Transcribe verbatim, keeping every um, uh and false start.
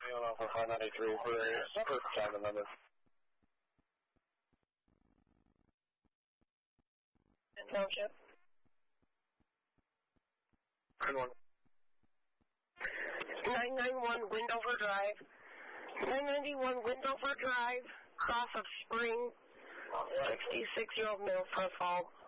On Alpha five ninety-three for a first time number. Township. Good one. nine ninety-one Windover Drive. nine ninety-one Windover Drive, cross of Spring, sixty-six-year-old male profile.